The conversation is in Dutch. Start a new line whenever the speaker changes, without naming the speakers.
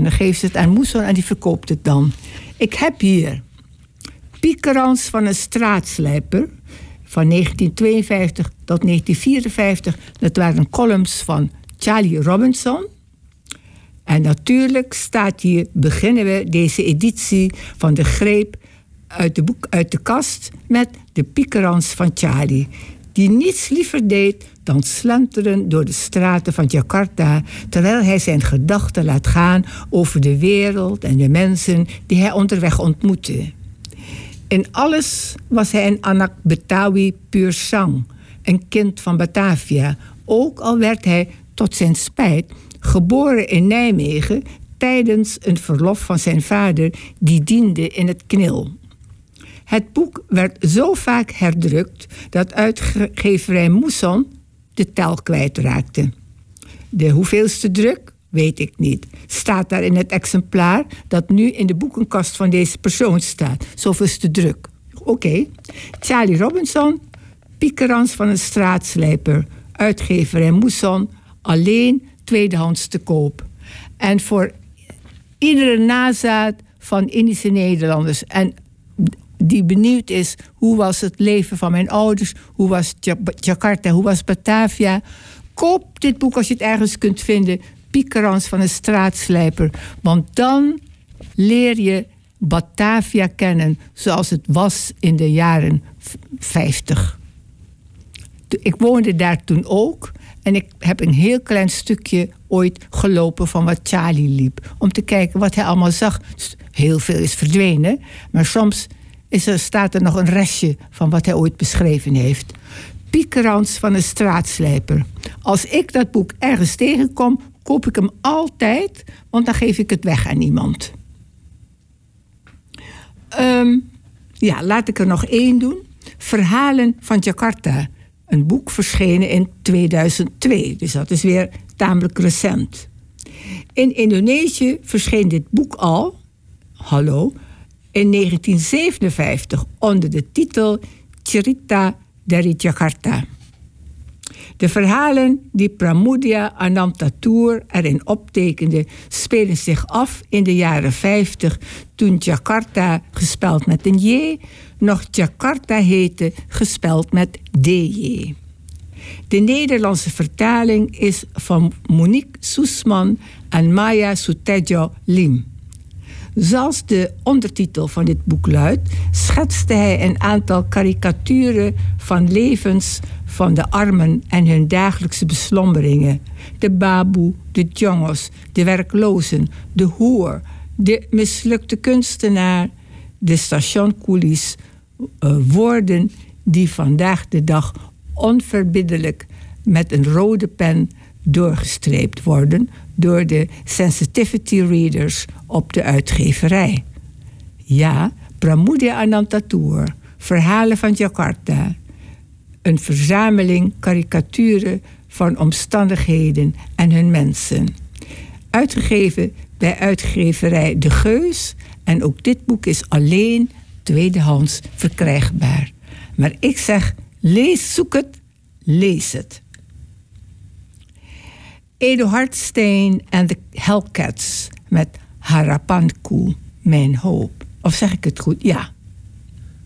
dan geeft ze het aan Moesson en die verkoopt het dan. Ik heb hier Piekerans van een straatslijper van 1952 tot 1954. Dat waren columns van Charlie Robinson. En natuurlijk staat hier, beginnen we deze editie van de greep uit de kast met de Piekerans van Charlie, die niets liever deed dan slenteren door de straten van Jakarta, terwijl hij zijn gedachten laat gaan over de wereld en de mensen die hij onderweg ontmoette. In alles was hij een anak Betawi puur sang, een kind van Batavia, ook al werd hij tot zijn spijt geboren in Nijmegen tijdens een verlof van zijn vader die diende in het KNIL. Het boek werd zo vaak herdrukt dat uitgeverij Moesson de tel kwijtraakte. De hoeveelste druk? Weet ik niet. Staat daar in het exemplaar dat nu in de boekenkast van deze persoon staat. Zoveelste druk. Oké. Charlie Robinson, Piekerans van een straatslijper, uitgeverij Moesson, alleen tweedehands te koop. En voor iedere nazaat van Indische Nederlanders en die benieuwd is, hoe was het leven van mijn ouders, hoe was Jakarta, hoe was Batavia, koop dit boek als je het ergens kunt vinden, Piekerans van een straatslijper. Want dan leer je Batavia kennen zoals het was in de jaren 50. Ik woonde daar toen ook en ik heb een heel klein stukje ooit gelopen van wat Charlie liep, om te kijken wat hij allemaal zag. Dus heel veel is verdwenen, maar soms staat er nog een restje van wat hij ooit beschreven heeft. Piekerans van een straatslijper. Als ik dat boek ergens tegenkom, koop ik hem altijd, want dan geef ik het weg aan iemand. Laat ik er nog één doen. Verhalen van Jakarta. Een boek verschenen in 2002, dus dat is weer tamelijk recent. In Indonesië verscheen dit boek al, in 1957 onder de titel Cerita dari Jakarta. De verhalen die Pramoedya Ananthatur erin optekende spelen zich af in de jaren 50, toen Jakarta, gespeld met een J, nog Jakarta heette, gespeld met DJ. De Nederlandse vertaling is van Monique Soesman en Maya Sutejo Lim. Zoals de ondertitel van dit boek luidt, schetste hij een aantal karikaturen van levens van de armen en hun dagelijkse beslommeringen. De baboe, de jongos, de werklozen, de hoer, de mislukte kunstenaar, de stationcoolies, woorden die vandaag de dag onverbiddelijk met een rode pen doorgestreept worden door de sensitivity readers op de uitgeverij. Ja, Pramoedya Ananthatur, Verhalen van Jakarta. Een verzameling karikaturen van omstandigheden en hun mensen. Uitgegeven bij uitgeverij De Geus. En ook dit boek is alleen tweedehands verkrijgbaar. Maar ik zeg, zoek het, lees het. Edo Hartsteen en de Hellcats met Harapanku, Mijn Hoop. Of zeg ik het goed? Ja.